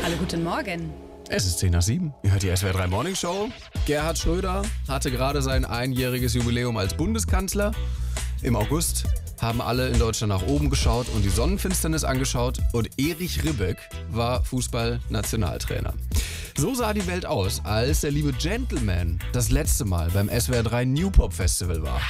Hallo, guten Morgen. Es ist 10 nach 7. Ihr hört die SWR 3 Morning Show. Gerhard Schröder hatte gerade sein einjähriges Jubiläum als Bundeskanzler. Im August haben alle in Deutschland nach oben geschaut und die Sonnenfinsternis angeschaut. Und Erich Ribbeck war Fußballnationaltrainer. So sah die Welt aus, als der liebe Gentleman das letzte Mal beim SWR 3 New Pop Festival war.